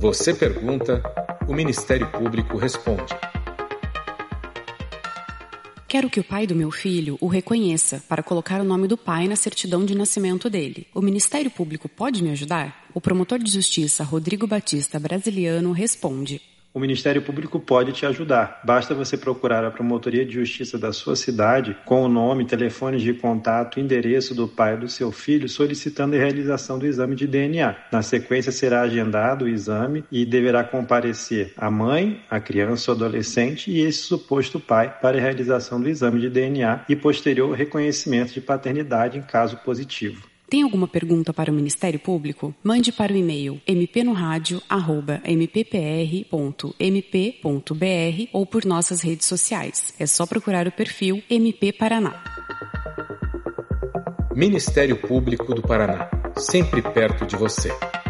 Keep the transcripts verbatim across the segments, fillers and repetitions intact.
Você pergunta, o Ministério Público responde. Quero que o pai do meu filho o reconheça para colocar o nome do pai na certidão de nascimento dele. O Ministério Público pode me ajudar? O promotor de justiça Rodrigo Batista Brasiliano responde. O Ministério Público pode te ajudar. Basta você procurar a Promotoria de Justiça da sua cidade com o nome, telefone de contato, endereço do pai ou do seu filho, solicitando a realização do exame de D N A. Na sequência, será agendado o exame e deverá comparecer a mãe, a criança ou adolescente e esse suposto pai para a realização do exame de D N A e posterior reconhecimento de paternidade em caso positivo. Tem alguma pergunta para o Ministério Público? Mande para o e-mail m p no rádio arroba m p p r ponto m p ponto b r ou por nossas redes sociais. É só procurar o perfil M P Paraná. Ministério Público do Paraná, sempre perto de você.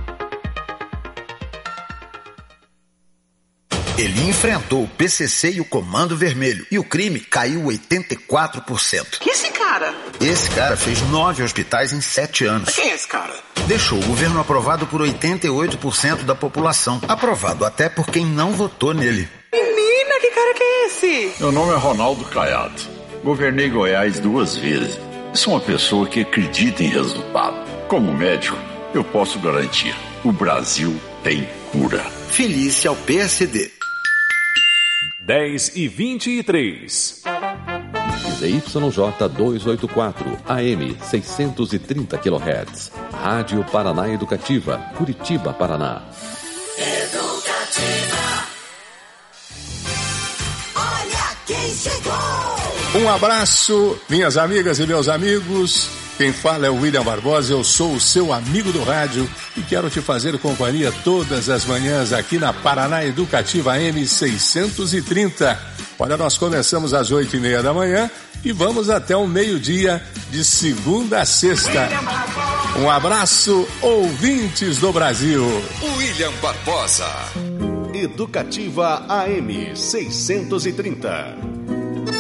Ele enfrentou o P C C e o Comando Vermelho e o crime caiu oitenta e quatro por cento. Que esse cara? Esse cara fez nove hospitais em sete anos. Quem é esse cara? Deixou o governo aprovado por oitenta e oito por cento da população. Aprovado até por quem não votou nele. Menina, que cara que é esse? Meu nome é Ronaldo Caiado. Governei Goiás duas vezes. Sou uma pessoa que acredita em resultado. Como médico, eu posso garantir. O Brasil tem cura. Felice ao P S D. dez e vinte e três. Z Y J duzentos e oitenta e quatro, A M seiscentos e trinta quilohertz. Rádio Paraná Educativa, Curitiba, Paraná. Educativa. Olha quem chegou! Um abraço, minhas amigas e meus amigos. Quem fala é o William Barbosa, eu sou o seu amigo do rádio e quero te fazer companhia todas as manhãs aqui na Paraná Educativa A M seiscentos e trinta. Olha, nós começamos às oito e meia da manhã e vamos até o meio-dia de segunda a sexta. Um abraço, ouvintes do Brasil. William Barbosa. Educativa A M seiscentos e trinta.